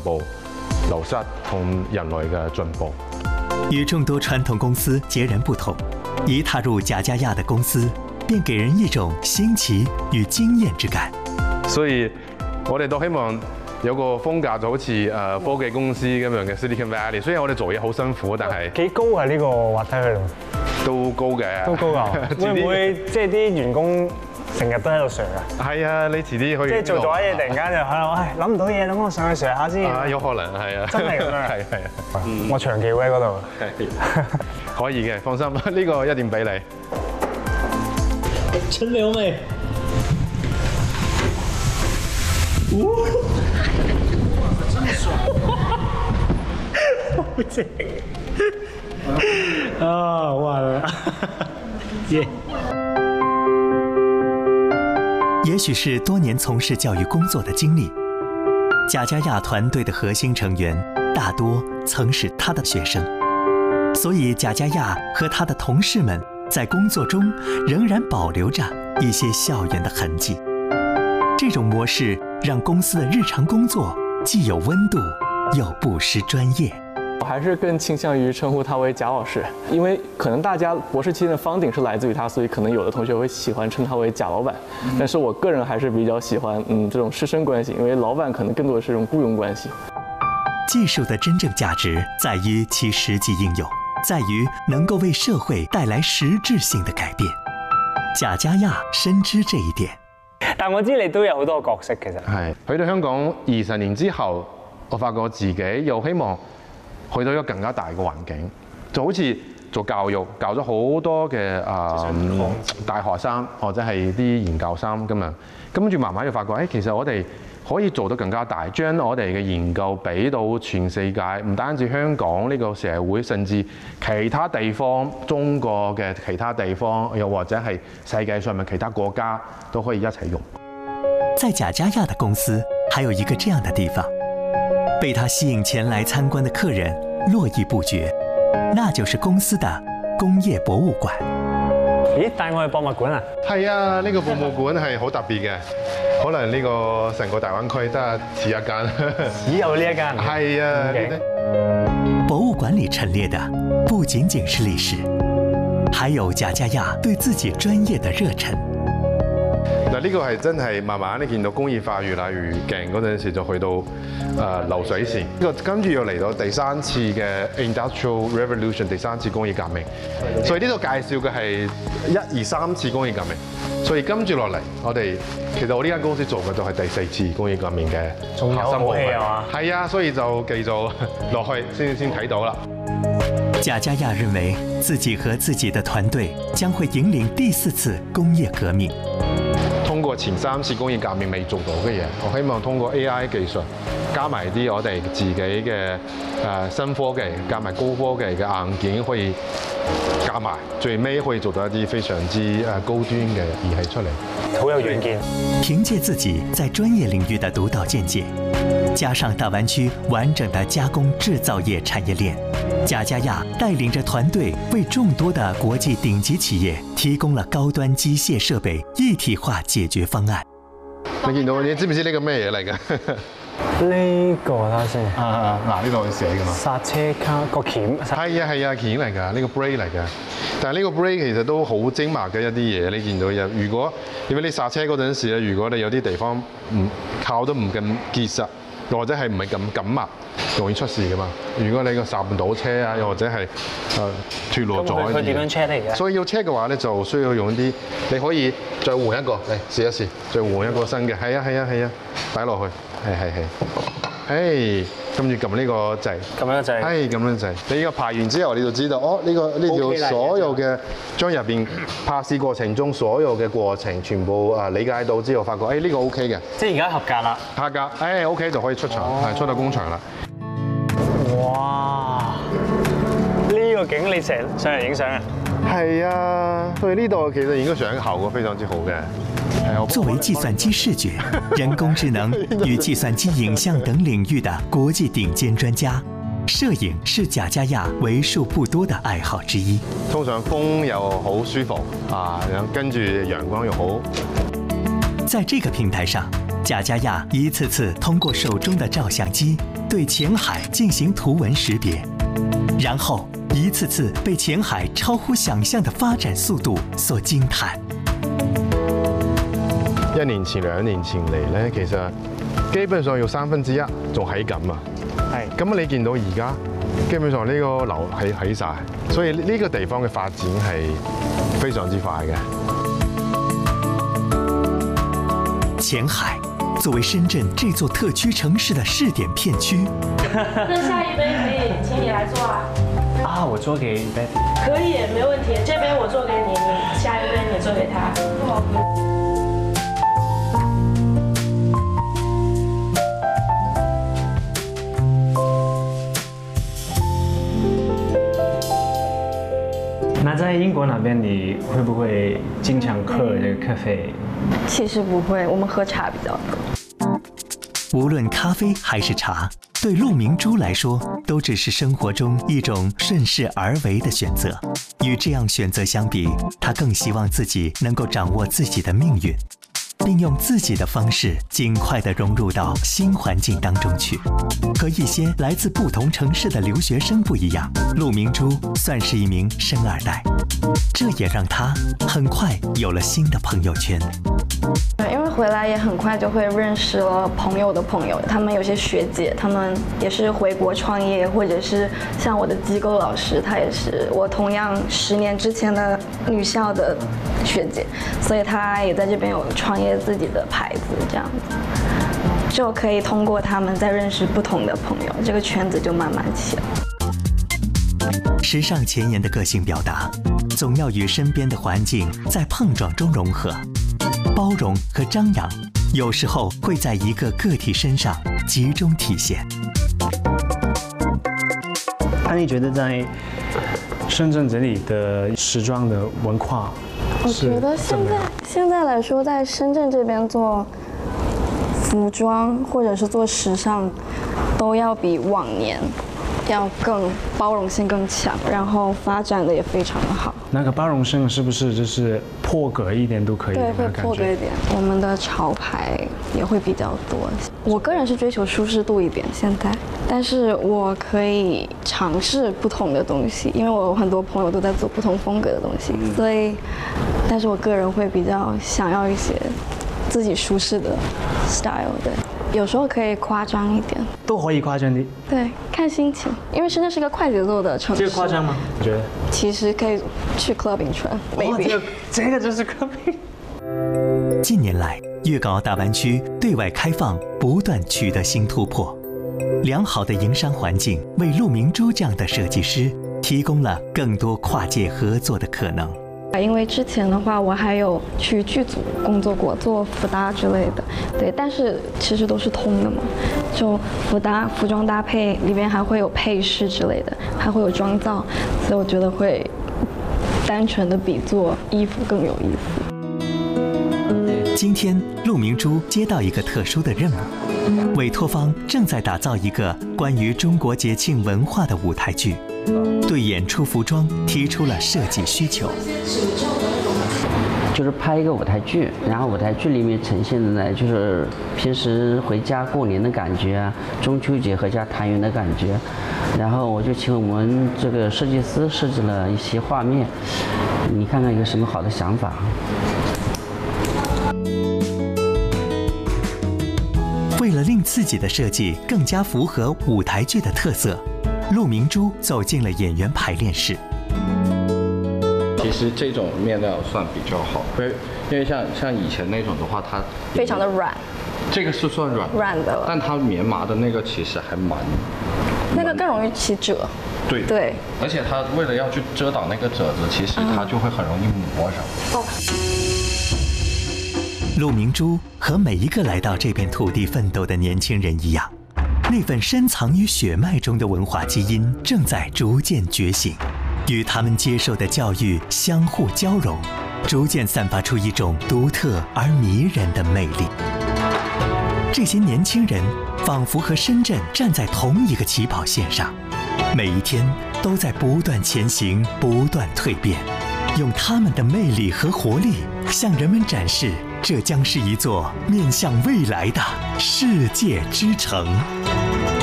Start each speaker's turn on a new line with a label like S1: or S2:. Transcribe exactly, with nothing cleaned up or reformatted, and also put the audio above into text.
S1: 步流失同人類嘅進步。
S2: 與眾多傳統公司截然不同，一踏入賈嘉亞的公司，便給人一種新奇與驚豔之感。
S1: 所以我哋都希望有個風格就好似誒科技公司咁樣嘅 Silicon Valley。雖然我哋做嘢好辛苦，但係
S3: 幾高啊呢個滑梯去到？
S1: 都高嘅，
S3: 都高啊！會唔會即係啲員工成日都喺度上啊？
S1: 係啊，你遲啲可以
S3: 即係做咗嘢，突然間就喺度，唉諗唔到嘢，等我上去上下先。
S1: 啊，有可能係啊，
S3: 真係咁樣。
S1: 係係啊，
S3: 我長期會喺嗰度。
S1: 可以嘅，放心，呢個一定俾你。
S4: 清流未？哇！真爽！好正！啊，完了！耶！
S2: 也許是多年從事教育工作的經歷，賈嘉亞團隊的核心成員大多曾是他的學生，所以賈嘉亞和他的同事們在工作中仍然保留着一些校園的痕跡。這種模式讓公司的日常工作既有溫度，又不失專業。
S5: 我還是更傾向於稱呼他為賈老師，因為可能大家博士期間的方鼎是來自於他，所以可能有的同學會喜歡稱他為賈老闆。但是我個人還是比較喜歡嗯這種師生關係，因為老闆可能更多的是一種僱傭關係。
S2: 技術的真正價值在於其實際應用，在於能夠為社會帶來實質性的改變。賈嘉亞深知這一點。
S3: 但我知你都有好多角色其實。
S1: 係去到香港二十年之後，我發覺自己又希望去到一個更加大嘅環境，就好似做教育，教咗好多嘅啊、嗯、大學生或者係啲研究生咁樣，跟住慢慢就發覺，誒其實我哋可以做得更加大，將我哋嘅研究俾到全世界，唔單止香港呢個社會，甚至其他地方，中國嘅其他地方，又或者係世界上面其他國家都可以一齊用。
S2: 在賈嘉亞的公司，還有一個這樣的地方，被他吸引前來參觀的客人絡繹不絕，那就是公司的工業博物館。
S3: 咦，帶我去博物館啊？
S1: 係啊，呢個博物館係好特別嘅，可能呢個成個大灣區得似一間，
S3: 只有呢一間。
S1: 係啊。
S2: 博物館裡陳列的不僅僅是歷史，還有賈嘉亞對自己專業的熱忱。
S1: 嗱，呢個係真係慢慢你見到工業化越嚟越勁嗰陣時，就去到誒、呃、流水線。呢個跟住又嚟到第三次嘅 Industrial Revolution， 第三次工業革命。所以呢度介紹嘅係一二三次工業革命。所以跟住落嚟，我哋其實我呢間公司做嘅就係第四次工業革命嘅核心部分。係啊，所以就繼續落去先先睇到啦。
S2: 賈嘉亞認為自己和自己的團隊將會引領第四次工業革命。
S1: 通過前三次工業革命未做到嘅嘢，我希望通過 A I 技術加埋啲我哋自己嘅誒新科技，加埋高科技嘅硬件，可以加埋最尾可以做到一啲非常之誒高端嘅儀器出嚟。
S3: 好有遠見。
S2: 憑借自己在專業領域的獨到見解，加上大灣區完整的加工製造業產業鏈，賈嘉亞帶領着團隊為眾多的國際頂級企業提供了高端機械設備一體化解決方案。
S1: 你見到，你知唔知呢個咩嘢嚟㗎？
S3: 呢個睇下先。
S1: 啊嗱，呢度寫㗎嘛。
S3: 剎車卡個鉗。
S1: 係啊係啊，鉗嚟㗎，呢個 brake 嚟㗎。但係呢個 brake 其實都好精密嘅一啲嘢，你見到有。如果如果你剎車嗰陣時咧，如果你有啲地方唔靠得唔咁結實，或者係唔係咁緊密，容易出事㗎嘛。如果你個剎唔到車啊，又或者係誒脫落咗，
S3: 佢點樣 check 嚟嘅？
S1: 所以要 check 嘅話咧，就需要用啲，你可以再換一個嚟試一試，再換一個新嘅。係啊係啊係啊，擺落去，係係係，誒，跟住撳呢個掣，
S3: 咁樣掣，
S1: 係咁樣掣。你呢個排完之後，你就知道，哦，呢個呢條所有嘅將入邊拍攝過程中所有嘅過程全部啊理解到之後，發覺誒呢個 OK 嘅，
S3: 即係而家合格啦。
S1: 合格，誒 OK 就可以出廠，係出到工場啦。
S3: 哇！呢個景你成日上嚟影相啊？
S1: 係啊，所以呢度其實影個相效果非常之好嘅。
S2: 作為計算機視覺、人工智能與計算機影像等領域的國際頂尖專家，攝影是賈嘉亞為數不多的愛好之一。
S1: 通常風又好舒服啊，然後跟住陽光又好。
S2: 在這個平台上， 贾佳亚一次次通过手中的照相机对浅海进行图文识別，然後一次次被淺海超乎想象的發展速度所驚嘆。
S1: 一年前、兩年前嚟咧，其實基本上有三分之一仲喺緊啊。
S3: 係。
S1: 咁你見到而家基本上呢個樓起起晒，所以呢個地方嘅發展係非常之快嘅。
S2: 淺海作為深圳這座特區城市的試點片區，
S6: 那下一杯可以請你來做啊。
S3: 啊，我做給 Betty。
S6: 可以，沒問題。這杯我做給你，你下一杯你做給他。
S4: 那在英國那邊，你會不會經常喝這個咖啡？
S7: 其實不會，我們喝茶比較多。
S2: 無論咖啡還是茶，對陸明珠來說，都只是生活中一種順勢而為的選擇。與這樣選擇相比，他更希望自己能夠掌握自己的命運，並用自己的方式盡快地融入到新環境當中去。和一些來自不同城市的留學生不一樣，陸明珠算是一名生二代，這也讓他很快有了新的朋友圈。
S7: 因為回來也很快就會認識了朋友的朋友，他們有些學姐，他們也是回國創業，或者是像我的機構老師，他也是我同樣十年之前的女校的學姐，所以他也在這邊有創業自己的牌子，這樣子就可以通過他們再認識不同的朋友，這個圈子就慢慢起來。
S2: 時尚前沿的個性表達，總要與身邊的環境在碰撞中融合。包容和張揚，有時候會在一個個體身上集中體現。
S4: 那你覺得在深圳這裡的時裝的文化
S7: 我
S4: 是
S7: 覺得現在現在來說，在深圳這邊做服裝或者是做時尚，都要比往年要更包容性更強，然後發展的也非常的好。
S4: 那個包容性是不是就是破格一點都可以？
S7: 對，會破格一點。我們的潮牌也會比較多。我個人是追求舒適度一點，現在，但是我可以嘗試不同的東西，因為我有很多朋友都在做不同風格的東西，所以，但是我個人會比較想要一些自己舒適的 style 的。有時候可以誇張一點，
S4: 都可以誇張啲。
S7: 對，看心情，因為深圳是個快節奏的城市。
S4: 這個誇張嗎？我覺得
S7: 其實可以去 clubbing 穿。
S4: 哇，這個這個就是 clubbing。
S2: 近年來，粵港澳大灣區對外開放不斷取得新突破，良好的營商環境為陸明珠這樣的設計師提供了更多跨界合作的可能。
S7: 因為之前的話，我還有去劇組工作過，做服搭之類的，對，但是其實都是通的嘛，就服搭、服裝搭配裡邊還會有配飾之類的，還會有妝造，所以我覺得會單純的比做衣服更有意思。
S2: 今天，陸明珠接到一個特殊的任務，委託方正在打造一個關於中國節慶文化的舞台劇。對演出服裝提出了設計需求，
S8: 就是拍一個舞台劇，然後舞台劇裡面呈現的呢，就是平時回家過年的感覺啊，中秋節合家團圓的感覺。然後我就請我們這個設計師設計了一些畫面，你看看有什麼好的想法？
S2: 為了令自己的設計更加符合舞台劇的特色，陸明珠走進了演員排練室。
S9: 其實這種面料算比較好，因為因為像像以前那種的話，它
S7: 非常的軟。
S9: 這個是算軟
S7: 軟的，
S9: 但它棉麻的那個其實還蠻，
S7: 那個更容易起褶。
S9: 對
S7: 對，
S9: 而且它為了要去遮擋那個褶子，其實它就會很容易磨上。
S7: 哦。
S2: 陸明珠和每一個來到這片土地奮鬥的年輕人一樣，那份深藏於血脈中的文化基因正在逐漸覺醒，與他們接受的教育相互交融，逐漸散發出一種獨特而迷人的魅力。這些年輕人仿佛和深圳站在同一個起跑線上，每一天都在不斷前行，不斷蛻變，用他們的魅力和活力向人們展示这将是一座面向未来的世界之城。